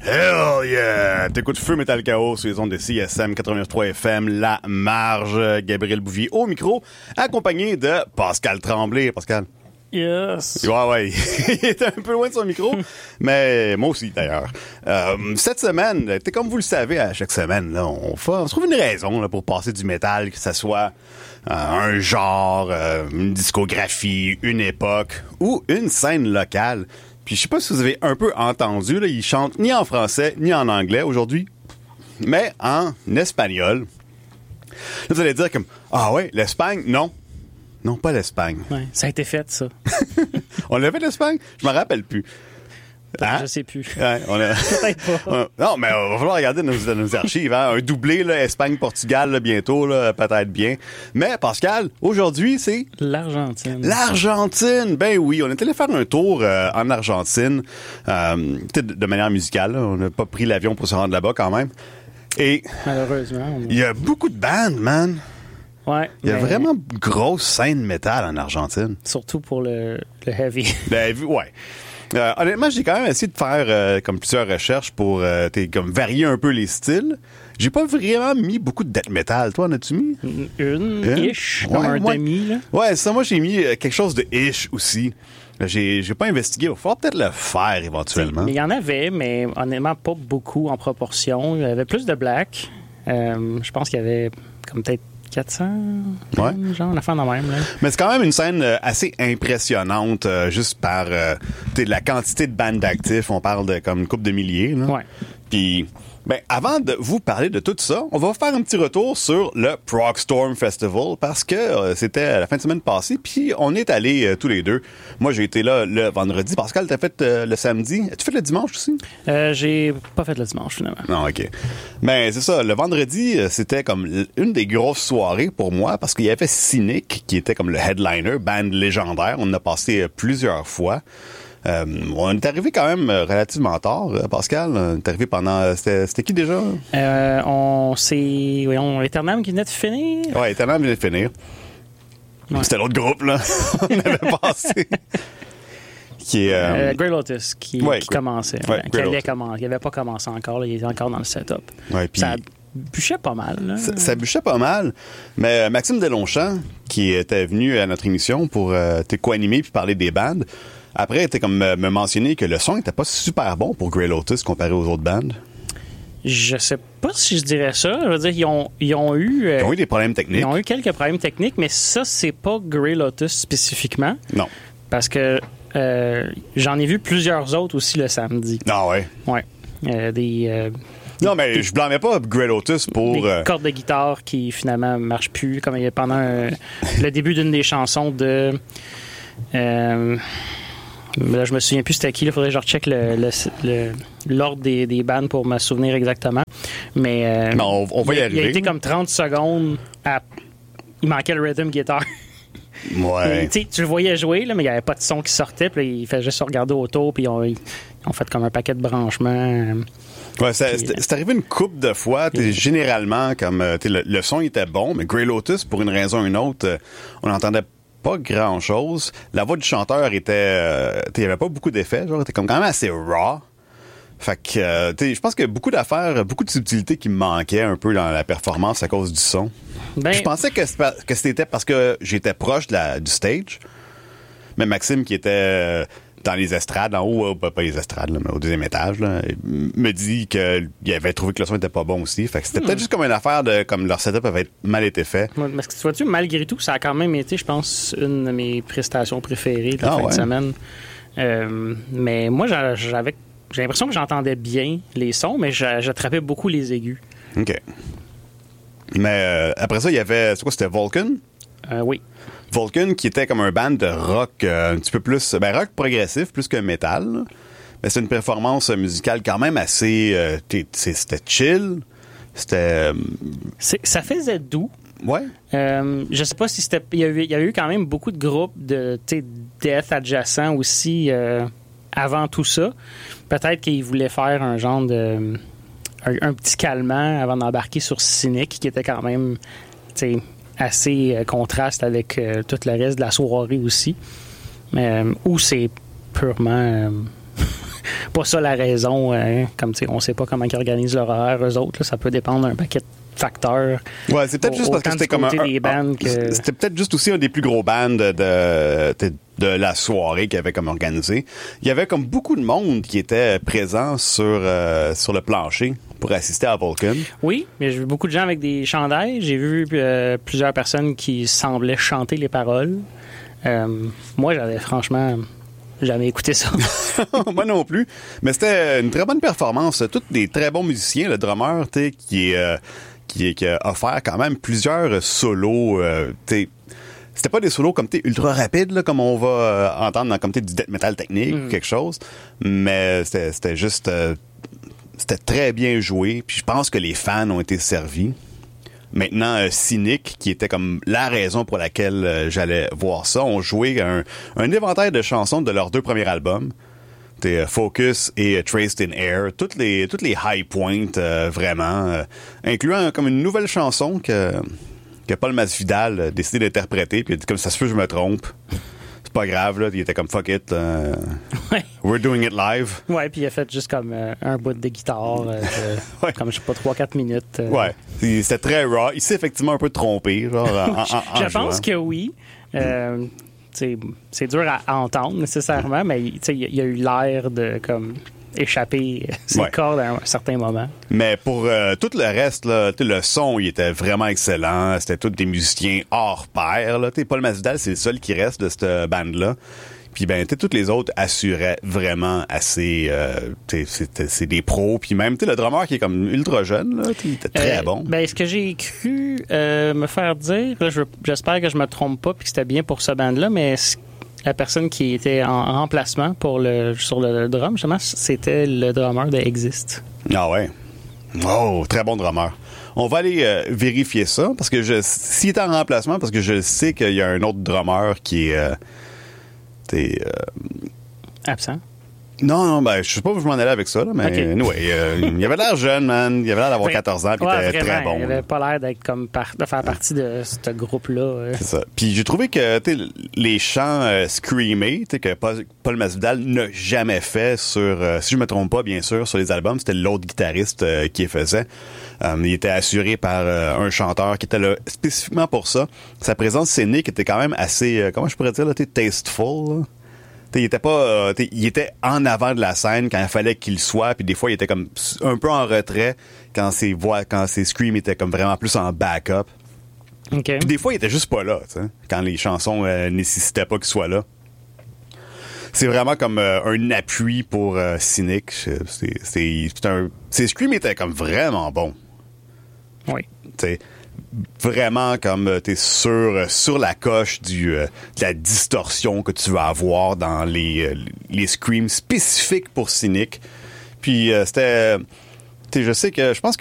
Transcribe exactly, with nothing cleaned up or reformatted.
Hell yeah! T'écoutes Feu Metal Chaos sur les ondes de C S M quatre-vingt-neuf virgule trois F M, La Marge, Gabriel Bouvier au micro, accompagné de Pascal Tremblay. Pascal? Yes! Ouais, ouais, il était un peu loin de son micro, mais moi aussi d'ailleurs. Euh, cette semaine, t'es comme vous le savez, à chaque semaine, là, on, fait, on se trouve une raison là, pour passer du métal, que ça soit euh, un genre, euh, une discographie, une époque ou une scène locale. Puis je sais pas si vous avez un peu entendu, là, il chante ni en français ni en anglais aujourd'hui, mais en espagnol. Là, vous allez dire comme, ah ouais, l'Espagne? Non. Non, pas l'Espagne. Ouais, ça a été fait, ça. On l'a fait l'Espagne? Je m'en rappelle plus. Hein? Je sais plus. Ouais, on a... Peut-être pas. Non, mais il va falloir regarder nos, nos archives. Hein? Un doublé, là, Espagne-Portugal, là, bientôt, là, peut-être bien. Mais, Pascal, aujourd'hui, c'est... L'Argentine. L'Argentine! Ben oui, on est allé faire un tour euh, en Argentine. Euh, peut-être de manière musicale. Là. On n'a pas pris l'avion pour se rendre là-bas, quand même. Et... Malheureusement. On... Il y a beaucoup de bandes, man. Ouais. Il y a mais... vraiment une grosse scène métal en Argentine. Surtout pour le, le heavy. Ben, ouais. Euh, honnêtement, j'ai quand même essayé de faire euh, comme plusieurs recherches pour euh, comme varier un peu les styles. J'ai pas vraiment mis beaucoup de death metal. Toi, en as-tu mis? Une, Une? ish, comme ouais, un ouais. demi, là. Ouais, ça, moi, j'ai mis euh, quelque chose de ish aussi. J'ai, j'ai pas investigué. Il va falloir peut-être le faire éventuellement. Il y en avait, mais honnêtement, pas beaucoup en proportion. Il y avait plus de black. Euh, je pense qu'il y avait comme peut-être quatre cents, ouais. genre, la fin de même. Là. Mais c'est quand même une scène euh, assez impressionnante, euh, juste par euh, la quantité de bandes d'actifs. On parle de comme une couple de milliers. Là. Ouais. Puis, ben, avant de vous parler de tout ça, on va faire un petit retour sur le Prog Storm Festival parce que euh, c'était la fin de semaine passée, puis on est allés euh, tous les deux. Moi, j'ai été là le vendredi. Pascal, t'as fait euh, le samedi. As-tu fait le dimanche aussi? Euh, j'ai pas fait le dimanche, finalement. Non, OK. Mais c'est ça, le vendredi, c'était comme une des grosses soirées pour moi parce qu'il y avait Cynic qui était comme le headliner, band légendaire. On en a passé plusieurs fois. Euh, on est arrivé quand même relativement tard, Pascal. On est arrivé pendant... C'était, c'était qui déjà? Euh, on s'est... Voyons, Eternam qui venait de finir. Ouais, Eternam venait de finir. Ouais. C'était l'autre groupe, là. On avait passé. Qui est... Euh... Euh, Grey Lotus qui, ouais, qui commençait. Ouais, qui allait commencer. Il n'avait pas commencé encore. Là, il était encore dans le setup. Ouais, pis... Ça bûchait pas mal. Là. Ça, ça bûchait pas mal. Mais Maxime Deslongchamps, qui était venu à notre émission pour euh, co-animer puis parler des bandes, après, il était comme me, me mentionner que le son était pas super bon pour Grey Lotus comparé aux autres bandes. Je sais pas si je dirais ça. Je veux dire, ils ont, ils ont eu... Euh, ils ont eu des problèmes techniques. Ils ont eu quelques problèmes techniques, mais ça, c'est pas Grey Lotus spécifiquement. Non. Parce que euh, j'en ai vu plusieurs autres aussi le samedi. Ah ouais? Ouais. Euh, des... Euh, Non, mais des, je blâmais pas Grey Lotus pour... Des euh... cordes de guitare qui, finalement, marchent plus. Comme il y a pendant euh, le début d'une des chansons de... Euh, là, je me souviens plus c'était qui. Il faudrait que je recheck le, le, le, l'ordre des, des bandes pour me souvenir exactement. Mais euh, non, on, on va y, y arriver. Il a été comme trente secondes à... Il manquait le rhythm guitar. Ouais. Et, tu le voyais jouer, là, mais il n'y avait pas de son qui sortait. Puis il fait juste regarder autour. Puis ils ont, ils ont fait comme un paquet de branchements. Ouais, c'est, c'est, c'est arrivé une couple de fois. T'es, généralement, comme t'es, le, le son était bon, mais Grey Lotus, pour une raison ou une autre, euh, on n'entendait pas grand-chose. La voix du chanteur était... Euh, il n'y avait pas beaucoup d'effets. Genre, était comme quand même assez raw. Fait que, euh, je pense qu'il y a beaucoup d'affaires, beaucoup de subtilités qui me manquaient un peu dans la performance à cause du son. Ben, je pensais que, que c'était parce que j'étais proche de la, du stage. Mais Maxime, qui était... Euh, dans les estrades, en haut, pas, pas les estrades, là, mais au deuxième étage, là, me dit qu'il avait trouvé que le son était pas bon aussi. Fait que c'était hmm. peut-être juste comme une affaire de comme leur setup avait mal été fait. Ouais, mais tu vois-tu, malgré tout, ça a quand même été, je pense, une de mes prestations préférées de la ah, fin ouais. de semaine. Euh, mais moi, j'avais, j'ai l'impression que j'entendais bien les sons, mais j'attrapais beaucoup les aigus. OK. Mais euh, après ça, il y avait... C'est quoi, c'était Vulcan? Euh, oui. Vulcan, qui était comme un band de rock euh, un petit peu plus... Ben, rock progressif, plus que métal. Là. Mais c'est une performance musicale quand même assez... Euh, c'était chill. C'était... Euh... Ça faisait doux. Ouais. Euh, je sais pas si c'était... Il y, avait, il y a eu quand même beaucoup de groupes de death adjacents aussi euh, avant tout ça. Peut-être qu'ils voulaient faire un genre de... Un, un petit calmant avant d'embarquer sur Cynic, qui était quand même... Tu sais... assez euh, contraste avec euh, tout le reste de la soirée aussi. Euh, ou c'est purement euh, pas ça la raison. Euh, comme, tu sais, on sait pas comment ils organisent leur horaire, eux autres. Là, ça peut dépendre d'un paquet de facteurs. Ouais, c'est peut-être juste parce que c'était comme un, des bands que... C'était peut-être juste aussi un des plus gros bands de, de, de la soirée qu'il y avait comme organisé. Il y avait comme beaucoup de monde qui était présent sur, euh, sur le plancher pour assister à Vulcan. Oui, mais j'ai vu beaucoup de gens avec des chandails. J'ai vu euh, plusieurs personnes qui semblaient chanter les paroles. Euh, moi, j'avais franchement jamais écouté ça. Moi non plus. Mais c'était une très bonne performance. Tous des très bons musiciens. Le drummer, tu sais, qui est... Euh, Qui, qui a offert quand même plusieurs solos. Euh, c'était pas des solos comme t'es ultra rapides, là, comme on va euh, entendre dans comme t'es du death metal technique mm. ou quelque chose. Mais c'était, c'était juste... Euh, c'était très bien joué. Puis je pense que les fans ont été servis. Maintenant, euh, Cynic, qui était comme la raison pour laquelle euh, j'allais voir ça, ont joué un, un éventail de chansons de leurs deux premiers albums. Focus et Traced in Air, toutes les toutes les high points euh, vraiment, euh, incluant comme une nouvelle chanson que que Paul Masvidal a décidé d'interpréter, puis il a dit comme ça se peut je me trompe, c'est pas grave là, il était comme fuck it, euh, ouais. We're doing it live. Ouais, puis il a fait juste comme euh, un bout de guitare, euh, de, ouais. comme je sais pas trois quatre minutes. Euh. Ouais, c'était très raw. Il s'est effectivement un peu trompé, genre. En, en, en je pense que oui. Euh, mm. C'est, c'est dur à, à entendre nécessairement, mais il y a eu l'air de comme échapper ses ouais. cordes à un certain moment. Mais pour euh, tout le reste, là, le son il était vraiment excellent. C'était tous des musiciens hors pair. Là. Paul Masvidal, c'est le seul qui reste de cette bande-là. Puis ben, tous les autres assuraient vraiment assez. Euh, c'est, c'est des pros. Puis même le drummer qui est comme ultra jeune, là, il était très euh, bon. Ben, ce que j'ai cru euh, me faire dire, là, je, j'espère que je me trompe pas puis que c'était bien pour ce band-là, mais la personne qui était en remplacement pour le sur le drum, justement, c'était le drummer de Exist. Ah ouais. Oh, très bon drummer. On va aller euh, vérifier ça parce que je s'il était en remplacement, parce que je sais qu'il y a un autre drummer qui est. Euh, T'es, euh... absent? Non, non, ben, je sais pas où je m'en allais avec ça, là, mais okay. anyway, euh, il avait l'air jeune, man. Il avait l'air d'avoir quatorze ans, puis ouais, il était vraiment, très bon. Il avait pas l'air d'être comme par, de faire partie de ce groupe-là. Euh. C'est ça. Puis j'ai trouvé que les chants euh, screamés, que Paul Masvidal n'a jamais fait sur, euh, si je me trompe pas, bien sûr, sur les albums, c'était l'autre guitariste euh, qui les faisait. Um, il était assuré par euh, un chanteur qui était là spécifiquement pour ça. Sa présence scénique était quand même assez, euh, comment je pourrais dire, là, tasteful. Là. Il était pas, euh, il était en avant de la scène quand il fallait qu'il soit, puis des fois il était comme un peu en retrait quand ses voix, quand ses screams étaient comme vraiment plus en backup. Okay. Puis des fois il était juste pas là, t'sais, quand les chansons euh, nécessitaient pas qu'il soit là. C'est vraiment comme euh, un appui pour euh, Cynic. C'est, c'est, c'est un, ses screams étaient comme vraiment bons. Oui. T'sais, vraiment comme t'es sur sur la coche du euh, de la distorsion que tu vas avoir dans les euh, les screams spécifiques pour Cynic. Puis euh, c'était, je sais que je pense que